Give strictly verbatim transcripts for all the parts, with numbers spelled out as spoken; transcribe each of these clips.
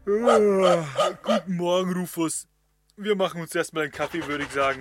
Ah, guten Morgen, Rufus. Wir machen uns erstmal einen Kaffee, würde ich sagen.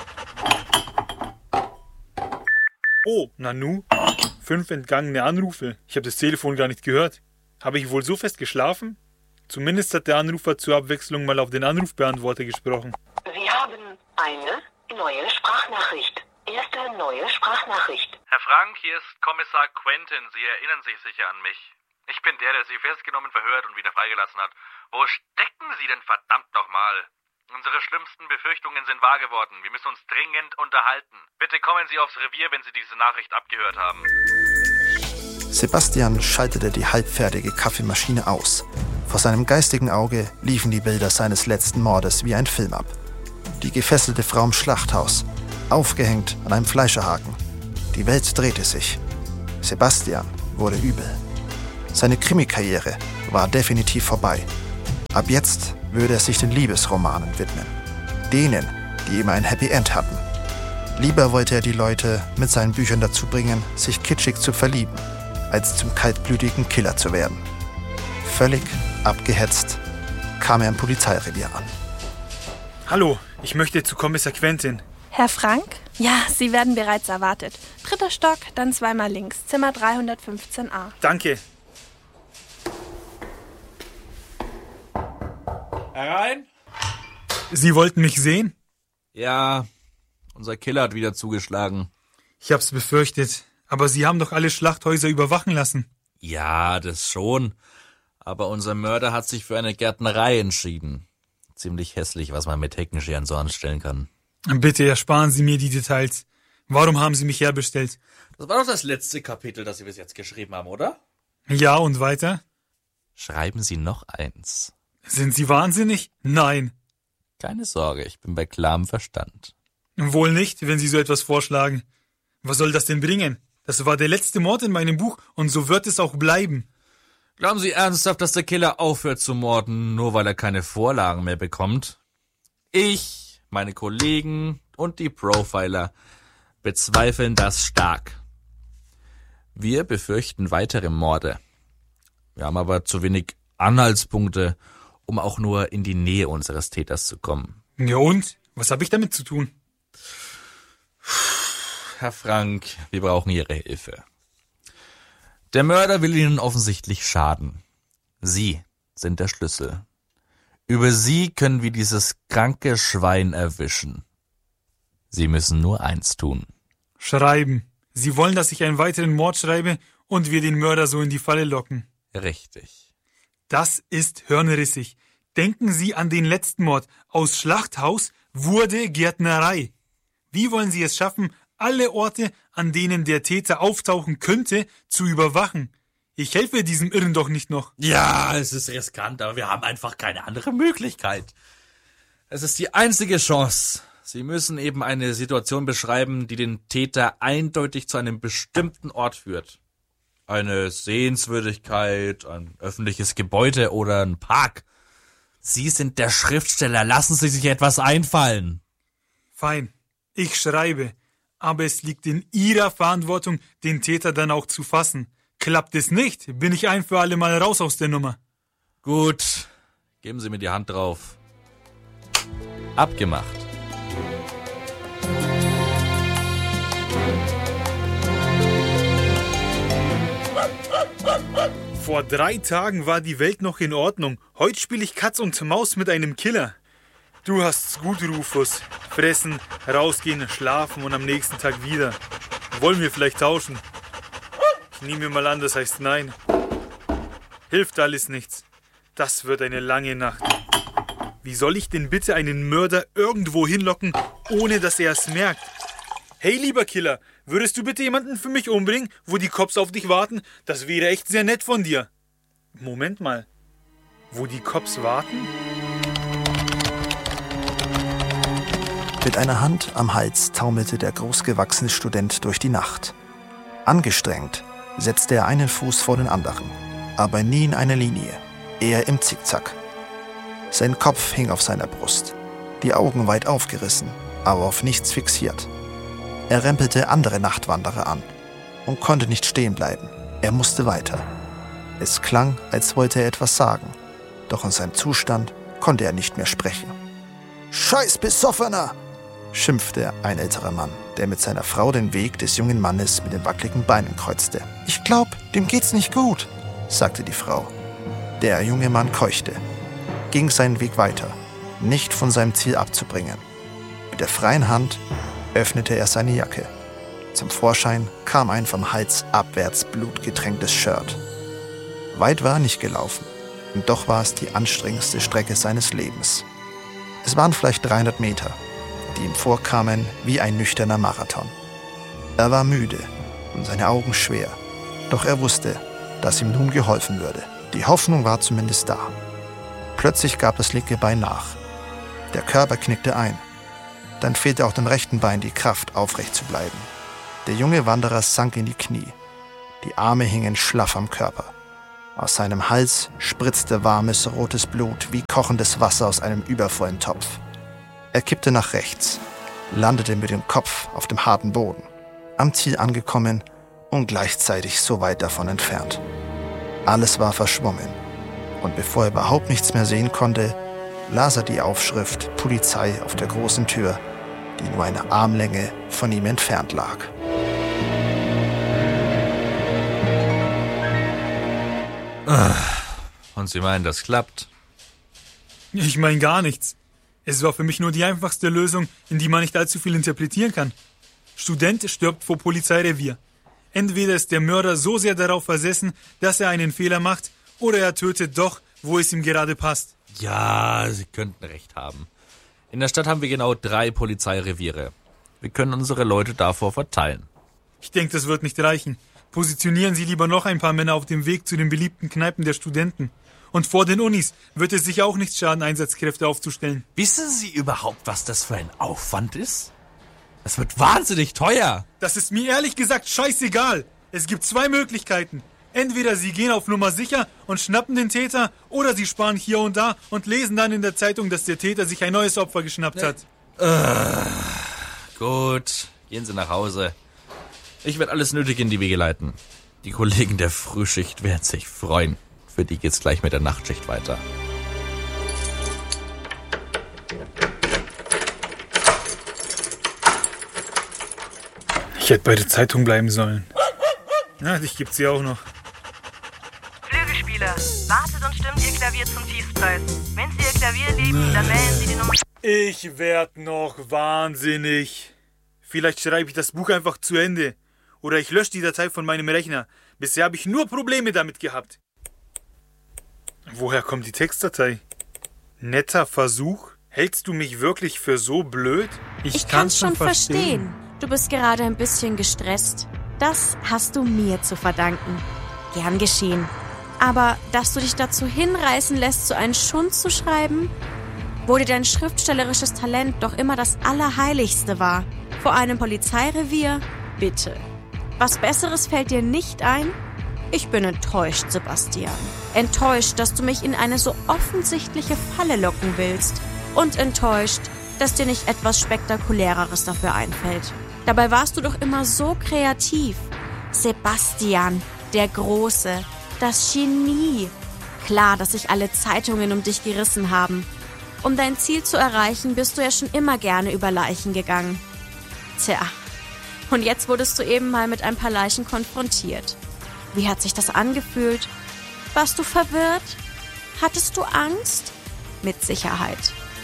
Oh, Nanu. Fünf entgangene Anrufe. Ich habe das Telefon gar nicht gehört. Habe ich wohl so fest geschlafen? Zumindest hat der Anrufer zur Abwechslung mal auf den Anrufbeantworter gesprochen. Sie haben eine neue Sprachnachricht. Erste neue Sprachnachricht. Herr Frank, hier ist Kommissar Quentin. Sie erinnern sich sicher an mich. Ich bin der, der Sie festgenommen, verhört und wieder freigelassen hat. Wo stecken Sie denn verdammt nochmal? Unsere schlimmsten Befürchtungen sind wahr geworden. Wir müssen uns dringend unterhalten. Bitte kommen Sie aufs Revier, wenn Sie diese Nachricht abgehört haben. Sebastian schaltete die halbfertige Kaffeemaschine aus. Vor seinem geistigen Auge liefen die Bilder seines letzten Mordes wie ein Film ab. Die gefesselte Frau im Schlachthaus, aufgehängt an einem Fleischerhaken. Die Welt drehte sich. Sebastian wurde übel. Seine Krimikarriere war definitiv vorbei. Ab jetzt würde er sich den Liebesromanen widmen. Denen, die immer ein Happy End hatten. Lieber wollte er die Leute mit seinen Büchern dazu bringen, sich kitschig zu verlieben, als zum kaltblütigen Killer zu werden. Völlig abgehetzt kam er im Polizeirevier an. Hallo, ich möchte zu Kommissar Quentin. Herr Frank? Ja, Sie werden bereits erwartet. Dritter Stock, dann zweimal links, Zimmer dreihundertfünfzehn a. Danke. Herein? Sie wollten mich sehen? Ja, unser Killer hat wieder zugeschlagen. Ich hab's befürchtet. Aber Sie haben doch alle Schlachthäuser überwachen lassen. Ja, das schon. Aber unser Mörder hat sich für eine Gärtnerei entschieden. Ziemlich hässlich, was man mit Heckenscheren so anstellen kann. Bitte ersparen Sie mir die Details. Warum haben Sie mich herbestellt? Das war doch das letzte Kapitel, das Sie bis jetzt geschrieben haben, oder? Ja, und weiter? Schreiben Sie noch eins. Sind Sie wahnsinnig? Nein. Keine Sorge, ich bin bei klarem Verstand. Wohl nicht, wenn Sie so etwas vorschlagen. Was soll das denn bringen? Das war der letzte Mord in meinem Buch und so wird es auch bleiben. Glauben Sie ernsthaft, dass der Killer aufhört zu morden, nur weil er keine Vorlagen mehr bekommt? Ich, meine Kollegen und die Profiler bezweifeln das stark. Wir befürchten weitere Morde. Wir haben aber zu wenig Anhaltspunkte, um auch nur in die Nähe unseres Täters zu kommen. Ja und? Was habe ich damit zu tun? Herr Frank, wir brauchen Ihre Hilfe. Der Mörder will Ihnen offensichtlich schaden. Sie sind der Schlüssel. Über Sie können wir dieses kranke Schwein erwischen. Sie müssen nur eins tun. Schreiben. Sie wollen, dass ich einen weiteren Mord schreibe und wir den Mörder so in die Falle locken. Richtig. Das ist hirnrissig. Denken Sie an den letzten Mord. Aus Schlachthaus wurde Gärtnerei. Wie wollen Sie es schaffen, alle Orte, an denen der Täter auftauchen könnte, zu überwachen? Ich helfe diesem Irren doch nicht noch. Ja, es ist riskant, aber wir haben einfach keine andere Möglichkeit. Es ist die einzige Chance. Sie müssen eben eine Situation beschreiben, die den Täter eindeutig zu einem bestimmten Ort führt. Eine Sehenswürdigkeit, ein öffentliches Gebäude oder ein Park. Sie sind der Schriftsteller, lassen Sie sich etwas einfallen. Fein, ich schreibe. Aber es liegt in Ihrer Verantwortung, den Täter dann auch zu fassen. Klappt es nicht, bin ich ein für alle Mal raus aus der Nummer. Gut, geben Sie mir die Hand drauf. Abgemacht. Vor drei Tagen war die Welt noch in Ordnung. Heute spiele ich Katz und Maus mit einem Killer. Du hast's gut, Rufus. Fressen, rausgehen, schlafen und am nächsten Tag wieder. Wollen wir vielleicht tauschen? Ich nehme mal an, das heißt nein. Hilft alles nichts. Das wird eine lange Nacht. Wie soll ich denn bitte einen Mörder irgendwo hinlocken, ohne dass er es merkt? Hey, lieber Killer, würdest du bitte jemanden für mich umbringen, wo die Cops auf dich warten? Das wäre echt sehr nett von dir. Moment mal. Wo die Cops warten? Mit einer Hand am Hals taumelte der großgewachsene Student durch die Nacht. Angestrengt setzte er einen Fuß vor den anderen, aber nie in eine Linie, eher im Zickzack. Sein Kopf hing auf seiner Brust, die Augen weit aufgerissen, aber auf nichts fixiert. Er rempelte andere Nachtwanderer an und konnte nicht stehen bleiben. Er musste weiter. Es klang, als wollte er etwas sagen, Doch in seinem Zustand konnte er nicht mehr sprechen. »Scheiß Besoffener«, schimpfte ein älterer Mann, der mit seiner Frau den Weg des jungen Mannes mit den wackeligen Beinen kreuzte. »Ich glaub, dem geht's nicht gut«, sagte die Frau. Der junge Mann keuchte, ging seinen Weg weiter, nicht von seinem Ziel abzubringen. Mit der freien Hand öffnete er seine Jacke. Zum Vorschein kam ein vom Hals abwärts blutgetränktes Shirt. Weit war er nicht gelaufen, und doch war es die anstrengendste Strecke seines Lebens. Es waren vielleicht dreihundert Meter, die ihm vorkamen wie ein nüchterner Marathon. Er war müde und seine Augen schwer, doch er wusste, dass ihm nun geholfen würde. Die Hoffnung war zumindest da. Plötzlich gab das linke Bein nach. Der Körper knickte ein. Dann fehlte auch dem rechten Bein die Kraft, aufrecht zu bleiben. Der junge Wanderer sank in die Knie. Die Arme hingen schlaff am Körper. Aus seinem Hals spritzte warmes, rotes Blut wie kochendes Wasser aus einem übervollen Topf. Er kippte nach rechts, landete mit dem Kopf auf dem harten Boden, am Ziel angekommen und gleichzeitig so weit davon entfernt. Alles war verschwommen, und bevor er überhaupt nichts mehr sehen konnte, las er die Aufschrift Polizei auf der großen Tür, die nur eine Armlänge von ihm entfernt lag. Und Sie meinen, das klappt? Ich meine gar nichts. Es war für mich nur die einfachste Lösung, in die man nicht allzu viel interpretieren kann. Student stirbt vor Polizeirevier. Entweder ist der Mörder so sehr darauf versessen, dass er einen Fehler macht, oder er tötet doch, wo es ihm gerade passt. Ja, Sie könnten recht haben. In der Stadt haben wir genau drei Polizeireviere. Wir können unsere Leute davor verteilen. Ich denke, das wird nicht reichen. Positionieren Sie lieber noch ein paar Männer auf dem Weg zu den beliebten Kneipen der Studenten. Und vor den Unis wird es sicher auch nicht schaden, Einsatzkräfte aufzustellen. Wissen Sie überhaupt, was das für ein Aufwand ist? Das wird wahnsinnig teuer. Das ist mir ehrlich gesagt scheißegal. Es gibt zwei Möglichkeiten. Entweder Sie gehen auf Nummer sicher und schnappen den Täter, oder Sie sparen hier und da und lesen dann in der Zeitung, dass der Täter sich ein neues Opfer geschnappt hat. Äh, gut, gehen Sie nach Hause. Ich werde alles Nötige in die Wege leiten. Die Kollegen der Frühschicht werden sich freuen. Für die geht's gleich mit der Nachtschicht weiter. Ich hätte bei der Zeitung bleiben sollen. Na, dich gibt's ja auch noch. Flügelspieler, wartet und stimmt Ihr Klavier zum Tiefpreis. Wenn Sie Ihr Klavier lieben, dann wählen Sie die Nummer... Ich werd noch wahnsinnig. Vielleicht schreibe ich das Buch einfach zu Ende. Oder ich lösche die Datei von meinem Rechner. Bisher habe ich nur Probleme damit gehabt. Woher kommt die Textdatei? Netter Versuch? Hältst du mich wirklich für so blöd? Ich, ich kann's schon verstehen. verstehen. Du bist gerade ein bisschen gestresst. Das hast du mir zu verdanken. Gern geschehen. Aber dass du dich dazu hinreißen lässt, so einen Schund zu schreiben, wo dir dein schriftstellerisches Talent doch immer das Allerheiligste war. Vor einem Polizeirevier? Bitte. Was Besseres fällt dir nicht ein? Ich bin enttäuscht, Sebastian. Enttäuscht, dass du mich in eine so offensichtliche Falle locken willst. Und enttäuscht, dass dir nicht etwas Spektakuläreres dafür einfällt. Dabei warst du doch immer so kreativ. Sebastian, der Große, das Genie. Klar, dass sich alle Zeitungen um dich gerissen haben. Um dein Ziel zu erreichen, bist du ja schon immer gerne über Leichen gegangen. Tja, und jetzt wurdest du eben mal mit ein paar Leichen konfrontiert. Wie hat sich das angefühlt? Warst du verwirrt? Hattest du Angst? Mit Sicherheit.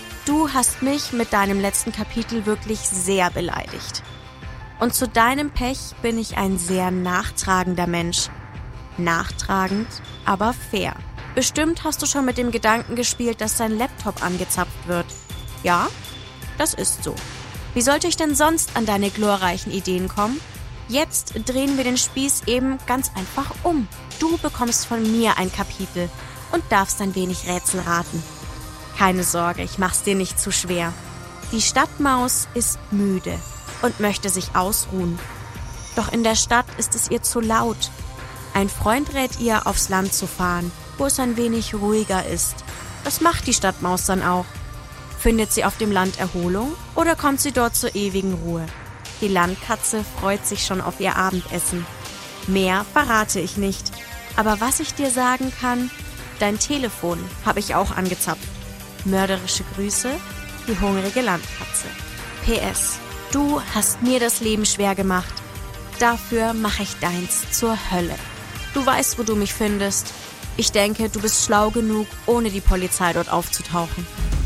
Du hast mich mit deinem letzten Kapitel wirklich sehr beleidigt. Und zu deinem Pech bin ich ein sehr nachtragender Mensch. Nachtragend, aber fair. Bestimmt hast du schon mit dem Gedanken gespielt, dass dein Laptop angezapft wird. Ja, das ist so. Wie sollte ich denn sonst an deine glorreichen Ideen kommen? Jetzt drehen wir den Spieß eben ganz einfach um. Du bekommst von mir ein Kapitel und darfst ein wenig Rätsel raten. Keine Sorge, ich mach's dir nicht zu schwer. Die Stadtmaus ist müde und möchte sich ausruhen. Doch in der Stadt ist es ihr zu laut. Ein Freund rät ihr, aufs Land zu fahren, wo es ein wenig ruhiger ist. Das macht die Stadtmaus dann auch. Findet sie auf dem Land Erholung oder kommt sie dort zur ewigen Ruhe? Die Landkatze freut sich schon auf ihr Abendessen. Mehr verrate ich nicht. Aber was ich dir sagen kann, Dein Telefon habe ich auch angezapft. Mörderische Grüße, die hungrige Landkatze. P S. Du hast mir das Leben schwer gemacht. Dafür mache ich deins zur Hölle. Du weißt, wo du mich findest. Ich denke, du bist schlau genug, ohne die Polizei dort aufzutauchen.